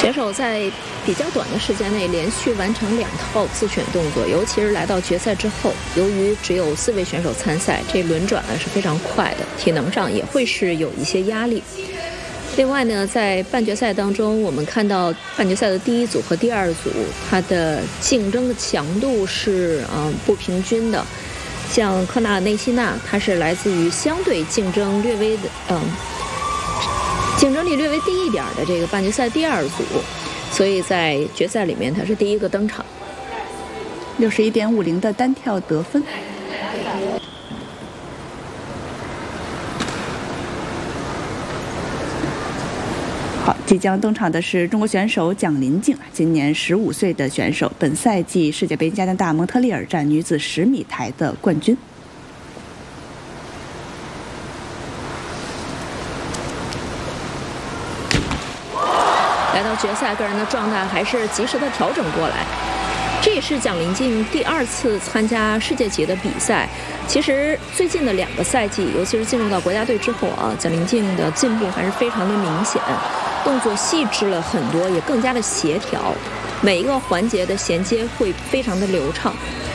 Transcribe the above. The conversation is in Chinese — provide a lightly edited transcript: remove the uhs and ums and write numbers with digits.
选手在比较短的时间内连续完成2套自选动作，尤其是来到决赛之后，由于只有4位选手参赛，这轮转是非常快的，体能上也会是有一些压力。另外呢，在半决赛当中，我们看到半决赛的第1组和第2组，它的竞争的强度是不平均的。像科纳内西纳，他是来自于相对竞争力略微低一点的这个半决赛第2组，所以在决赛里面他是第一个登场。 61.50的单跳得分。好，即将登场的是中国选手蒋琳静，今年15岁的选手，本赛季世界杯加拿大蒙特利尔站女子10米台的冠军。 来到决赛，个人的状态还是及时的调整过来。这也是蒋琳静第2次参加世界级的比赛。其实最近的2个赛季，尤其是进入到国家队之后蒋琳静的进步还是非常的明显，动作细致了很多，也更加的协调，每一个环节的衔接会非常的流畅。